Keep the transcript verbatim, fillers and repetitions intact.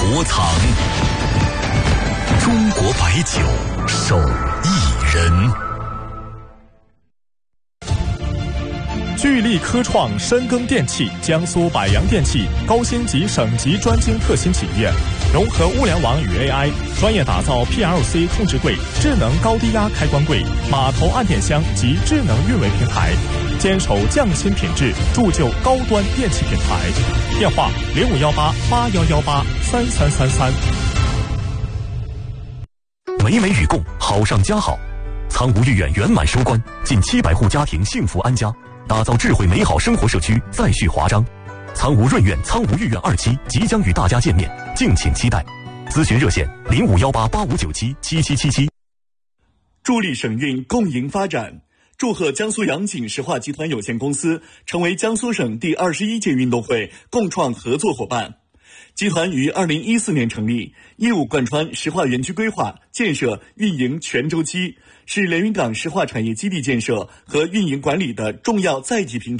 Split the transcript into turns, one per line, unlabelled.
国藏。中国白酒，手艺人。
聚力科创深耕电器，江苏百洋电器高星级省级专精特新企业，融合物联网与 A I， 专业打造 P L C 控制柜、智能高低压开关柜、码头按电箱及智能运维平台，坚守匠心品质，铸就高端电器品牌。电话零五幺八八幺幺八三三三三。
美美与共，好上加好。苍梧御苑圆满收官，近七百户家庭幸福安家。打造智慧美好生活社区再续华章，苍梧润苑、苍梧御苑二期即将与大家见面，敬请期待。咨询热线零五幺八八五九七七七七七。
助力省运共赢发展，祝贺江苏洋锦石化集团有限公司成为江苏省第二十一届运动会共创合作伙伴。集团于二零一四年成立，业务贯穿石化园区规划、建设、运营全周期，是连云港石化产业基地建设和运营管理的重要载体平台。